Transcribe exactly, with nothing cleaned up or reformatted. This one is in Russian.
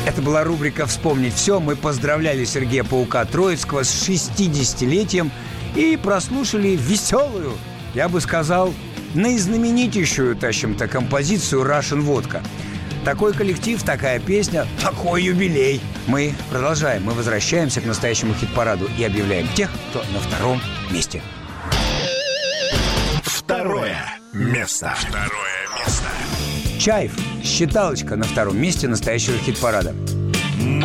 Это была рубрика «Вспомнить все». Мы поздравляли Сергея Паука Троицкого с шестидесятилетием и прослушали веселую, я бы сказал, наизнаменитейшую, тащим-то, композицию «Russian Vodka». Такой коллектив, такая песня, такой юбилей. Мы продолжаем, мы возвращаемся к настоящему хит-параду и объявляем тех, кто на втором месте. Второе место. Второе место. Чайф, «Считалочка» на втором месте настоящего хит-парада.